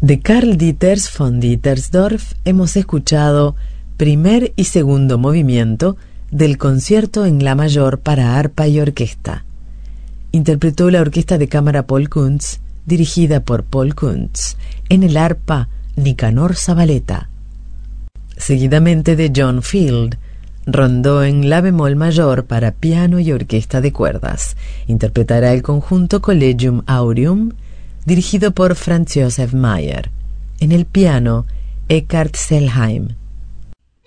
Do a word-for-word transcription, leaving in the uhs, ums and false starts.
De Karl Dieters von Dietersdorf hemos escuchado primer y segundo movimiento del concierto en la mayor para arpa y orquesta. Interpretó la Orquesta de Cámara Paul Kuntz, dirigida por Paul Kuntz, en el arpa Nicanor Zabaleta. Seguidamente de John Field, Rondó en la bemol mayor para piano y orquesta de cuerdas. Interpretará el conjunto Collegium Aureum, dirigido por Franz Josef Mayer. En el piano, Eckhard Selheim.